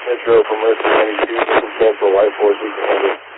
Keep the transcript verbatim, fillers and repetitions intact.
Metro for Mercy ninety-two, cancel life force, we can handle.